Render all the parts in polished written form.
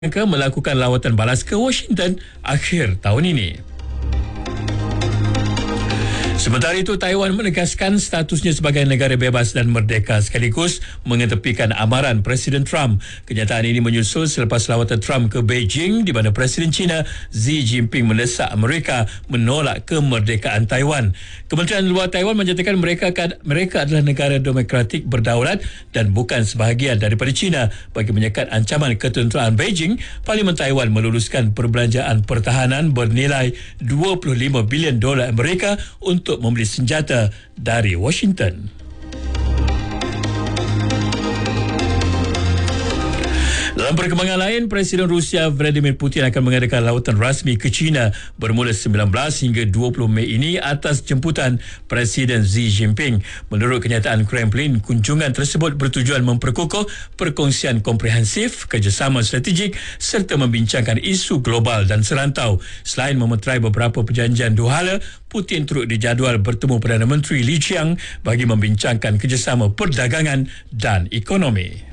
melakukan lawatan balas ke Washington akhir tahun ini. Sementara itu, Taiwan menegaskan statusnya sebagai negara bebas dan merdeka sekaligus mengetepikan amaran Presiden Trump. Kenyataan ini menyusul selepas lawatan Trump ke Beijing di mana Presiden China Xi Jinping mendesak Amerika menolak kemerdekaan Taiwan. Kementerian Luar Taiwan menyatakan mereka adalah negara demokratik berdaulat dan bukan sebahagian daripada China. Bagi menyekat ancaman ketenteraan Beijing, Parlimen Taiwan meluluskan perbelanjaan pertahanan bernilai $25 bilion Amerika untuk membeli senjata dari Washington. Dalam perkembangan lain, Presiden Rusia Vladimir Putin akan mengadakan lawatan rasmi ke China bermula 19 hingga 20 Mei ini atas jemputan Presiden Xi Jinping. Menurut kenyataan Kremlin, kunjungan tersebut bertujuan memperkukuh perkongsian komprehensif, kerjasama strategik serta membincangkan isu global dan serantau. Selain memeterai beberapa perjanjian dua hala, Putin turut dijadual bertemu Perdana Menteri Li Qiang bagi membincangkan kerjasama perdagangan dan ekonomi.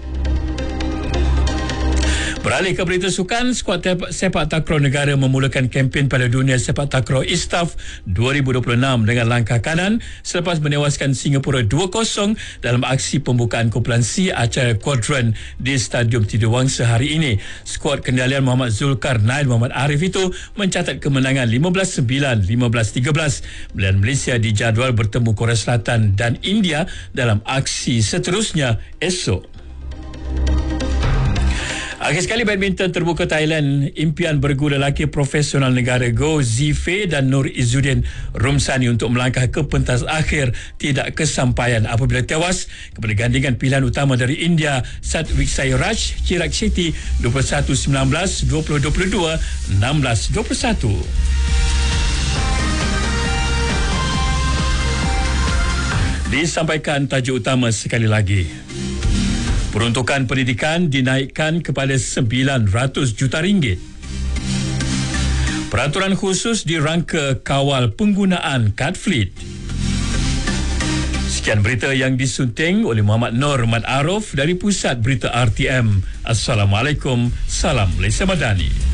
Beralih ke berita sukan, skuad sepak takraw negara memulakan kempen pada dunia sepak takraw ISTAF 2026 dengan langkah kanan selepas menewaskan Singapura 2-0 dalam aksi pembukaan kumpulan C acara kuadran di Stadium Tidurwangsa hari ini. Skuad kendalian Muhammad Zulkarnain Muhammad Arif itu mencatat kemenangan 15-9, 15-13. Dan Malaysia dijadual bertemu Korea Selatan dan India dalam aksi seterusnya esok. Akhir sekali, badminton terbuka Thailand, impian bergu lelaki profesional negara Go Zifei dan Nur Izzuddin Rumsani untuk melangkah ke pentas akhir tidak kesampaian apabila tewas kepada gandingan pilihan utama dari India Satvik Sairaj Chirag Shetty 21-19, 20-22, 16-21. Disampaikan tajuk utama sekali lagi. Peruntukan pendidikan dinaikkan kepada RM900 juta. Peraturan khusus dirangka kawal penggunaan kad fleet. Sekian berita yang disunting oleh Muhammad Nur Mat Aruf dari Pusat Berita RTM. Assalamualaikum, salam Malaysia Madani.